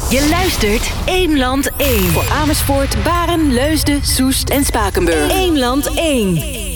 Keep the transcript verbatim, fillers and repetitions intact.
Je luistert Eemland één. Voor Amersfoort, Baren, Leusden, Soest en Spakenburg. Eemland één.